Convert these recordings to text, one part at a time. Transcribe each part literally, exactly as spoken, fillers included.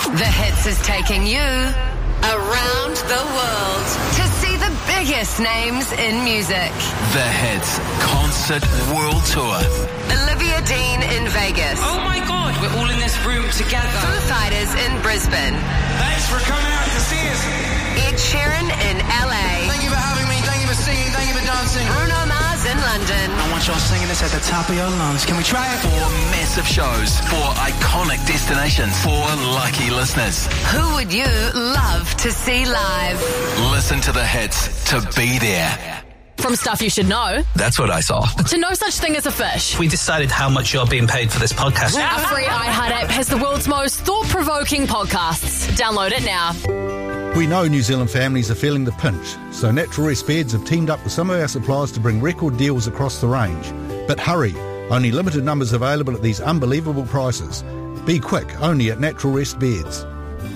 The Hits is taking you around the world to see the biggest names in music. The Hits Concert World Tour. Olivia Dean in Vegas. Oh my God, we're all in this room together. Foo Fighters in Brisbane. Thanks for coming out to see us. Ed Sheeran in L A. Thank you for having me. Thank you for singing. Thank you for dancing. Bruno Mars in London. I want y'all singing this at the top of your lungs. Can we try it? Four massive shows, four iconic destinations, four lucky listeners. Who would you love to see live? Listen to The Hits to be there. From stuff you should know That's what I saw. to no such thing as a fish. We decided how much you're being paid for this podcast. Our free iHeart app has the world's most thought-provoking podcasts. Download it now. We know New Zealand families are feeling the pinch, so Natural Rest Beds have teamed up with some of our suppliers to bring record deals across the range. But hurry, only limited numbers available at these unbelievable prices. Be quick, only at Natural Rest Beds.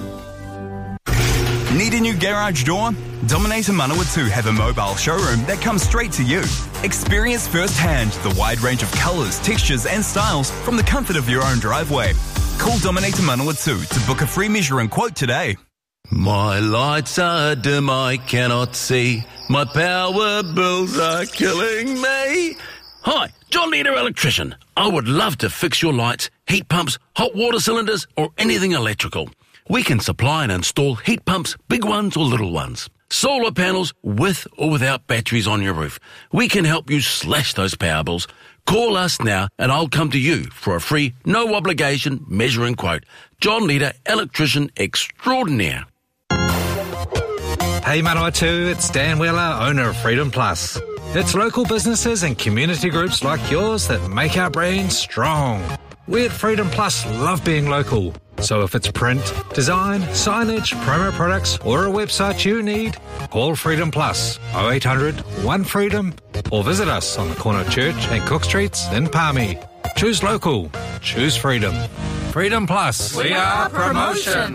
Need a new garage door? Dominator Manawatu have a mobile showroom that comes straight to you. Experience firsthand the wide range of colours, textures and styles from the comfort of your own driveway. Call Dominator Manawatu to book a free measure and quote today. My lights are dim, I cannot see. My power bills are killing me. Hi, John Leader Electrician. I would love to fix your lights, heat pumps, hot water cylinders or anything electrical. We can supply and install heat pumps, big ones or little ones. Solar panels with or without batteries on your roof. We can help you slash those power bills. Call us now and I'll come to you for a free, no obligation measuring quote. John Leader Electrician Extraordinaire. Hey Manawatu, it's Dan Wheeler, owner of Freedom Plus. It's local businesses and community groups like yours that make our brand strong. We at Freedom Plus love being local. So if it's print, design, signage, promo products or a website you need, call Freedom Plus oh eight hundred, one freedom or visit us on the corner of Church and Cook Streets in Palmy. Choose local. Choose freedom. Freedom Plus. We are promotion.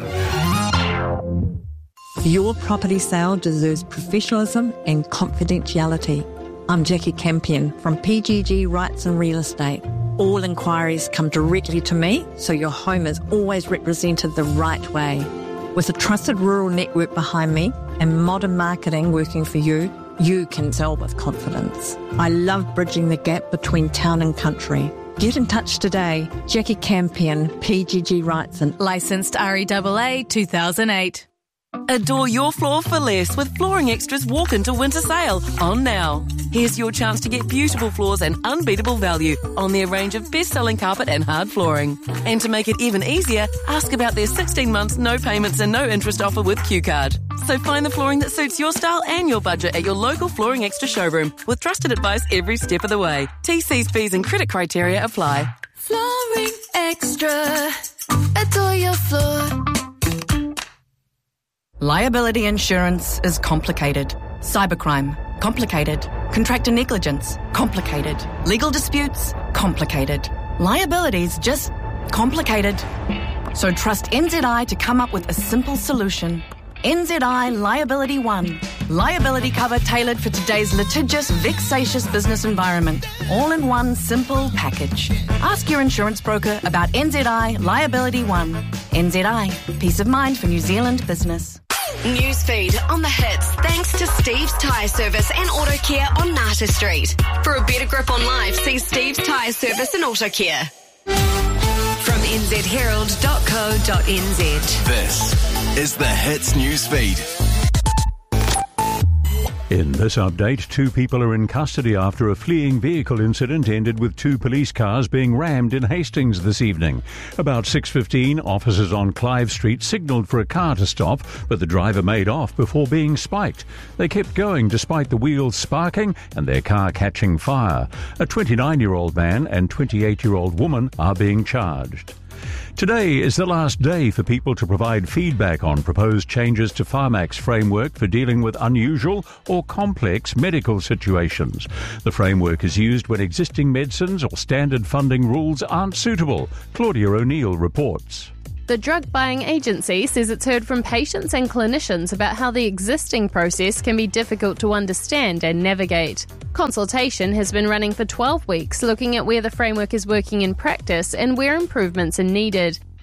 Your property sale deserves professionalism and confidentiality. I'm Jackie Campion from P G G Rights and Real Estate. All inquiries come directly to me, so your home is always represented the right way. With a trusted rural network behind me and modern marketing working for you, you can sell with confidence. I love bridging the gap between town and country. Get in touch today. Jackie Campion, P G G Rights and Licensed R E A A two thousand eight. Adore your floor for less with Flooring Extra's Walk Into Winter Sale on now. Here's your chance to get beautiful floors and unbeatable value on their range of best-selling carpet and hard flooring. And to make it even easier, ask about their sixteen months no payments and no interest offer with Q Card. So find the flooring that suits your style and your budget at your local Flooring Extra showroom with trusted advice every step of the way. T Cs, fees and credit criteria apply. Flooring Extra. Adore your floor. Liability insurance is complicated. Cybercrime, complicated. Contractor negligence, complicated. Legal disputes, complicated. Liabilities, just complicated. So trust N Z I to come up with a simple solution. N Z I Liability One. Liability cover tailored for today's litigious, vexatious business environment. All in one simple package. Ask your insurance broker about N Z I Liability One. N Z I, peace of mind for New Zealand business. Newsfeed on The Hits thanks to Steve's Tyre Service and Auto Care on Nata Street. For a better grip on life, see Steve's Tyre Service and Auto Care. From n z herald dot co dot n z. This is The Hits Newsfeed. In this update, two people are in custody after a fleeing vehicle incident ended with two police cars being rammed in Hastings this evening. About six fifteen, officers on Clive Street signalled for a car to stop, but the driver made off before being spiked. They kept going despite the wheels sparking and their car catching fire. A twenty-nine-year-old man and twenty-eight-year-old woman are being charged. Today is the last day for people to provide feedback on proposed changes to Pharmac's framework for dealing with unusual or complex medical situations. The framework is used when existing medicines or standard funding rules aren't suitable. Claudia O'Neill reports. The drug buying agency says it's heard from patients and clinicians about how the existing process can be difficult to understand and navigate. Consultation has been running for twelve weeks, looking at where the framework is working in practice and where improvements are needed.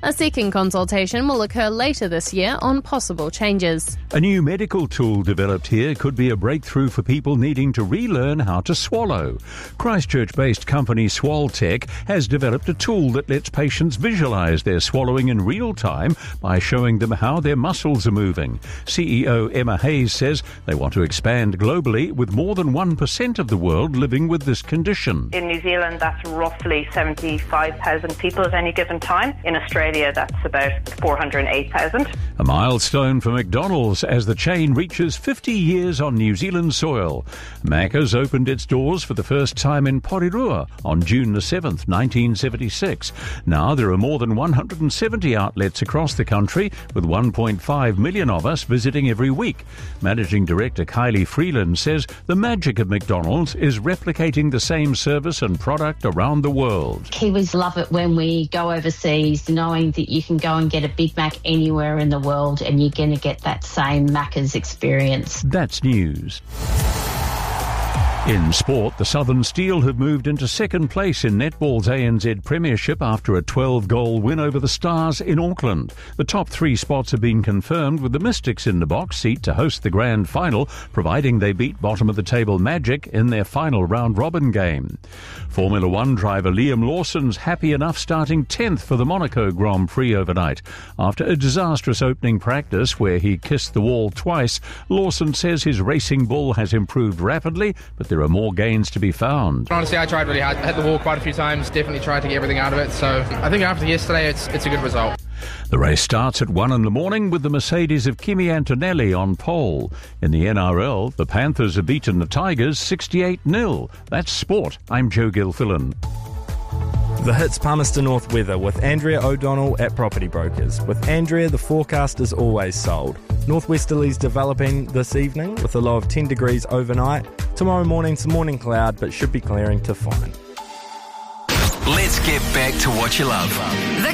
A second consultation will occur later this year on possible changes. A new medical tool developed here could be a breakthrough for people needing to relearn how to swallow. Christchurch-based company Swaltech has developed a tool that lets patients visualise their swallowing in real time by showing them how their muscles are moving. C E O Emma Hayes says they want to expand globally, with more than one percent of the world living with this condition. In New Zealand, that's roughly seventy-five thousand people at any given time. In Australia, that's about four hundred eight thousand. A milestone for McDonald's as the chain reaches fifty years on New Zealand soil. Macca's opened its doors for the first time in Porirua on June the seventh, nineteen seventy-six. Now there are more than one hundred seventy outlets across the country, with one point five million of us visiting every week. Managing Director Kylie Freeland says the magic of McDonald's is replicating the same service and product around the world. Kiwis love it when we go overseas, knowing that you can go and get a Big Mac anywhere in the world and you're going to get that same Macca's experience. That's news. In sport, the Southern Steel have moved into second place in netball's A N Z Premiership after a twelve-goal win over the Stars in Auckland. The top three spots have been confirmed, with the Mystics in the box seat to host the grand final, providing they beat bottom-of-the-table Magic in their final round-robin game. Formula One driver Liam Lawson's happy enough starting tenth for the Monaco Grand Prix overnight. After a disastrous opening practice where he kissed the wall twice, Lawson says his racing bull has improved rapidly, but there are more gains to be found. Honestly, I tried really hard. I hit the wall quite a few times, definitely tried to get everything out of it. So I think after yesterday, it's it's a good result. The race starts at one in the morning with the Mercedes of Kimi Antonelli on pole. In the N R L, the Panthers have beaten the Tigers sixty-eight nil. That's sport. I'm Joe Gilfillan. The Hits Palmerston North weather with Andrea O'Donnell at Property Brokers. With Andrea, the forecast is always sold. Northwesterlies developing this evening with a low of ten degrees overnight. Tomorrow morning, some morning cloud, but should be clearing to fine. Let's get back to what you love.